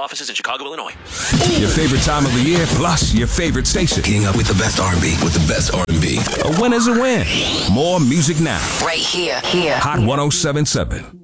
offices in Chicago, Illinois. Your favorite time of the year, plus your favorite station. Getting up with the best R&B, with the best R&B. A win is a win. More music now. Right here. Hot 107.7.